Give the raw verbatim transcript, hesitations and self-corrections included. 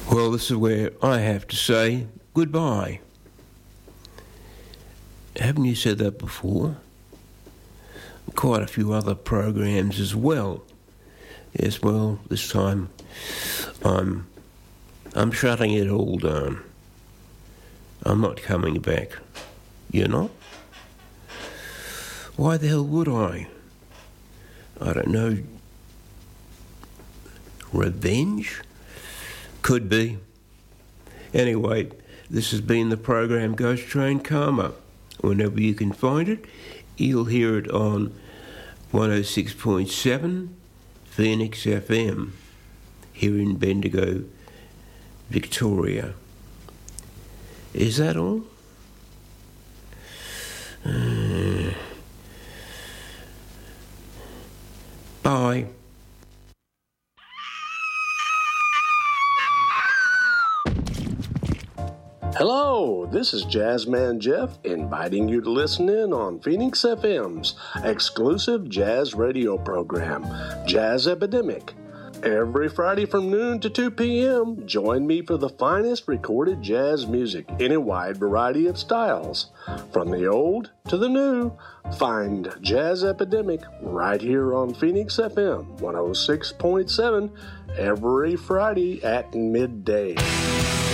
Well, this is where I have to say goodbye. Haven't you said that before? Quite a few other programs as well. Yes, well, this time I'm I'm shutting it all down. I'm not coming back. You're not? Why the hell would I? I don't know. Revenge? Could be. Anyway, this has been the program Ghost Train Karma. Whenever you can find it, you'll hear it on one oh six point seven Phoenix F M here in Bendigo, Victoria. Is that all? Uh, bye. Hello, this is Jazzman Jeff inviting you to listen in on Phoenix F M's exclusive jazz radio program, Jazz Epidemic. Every Friday from noon to two p.m., join me for the finest recorded jazz music in a wide variety of styles. From the old to the new, find Jazz Epidemic right here on Phoenix F M one oh six point seven every Friday at midday.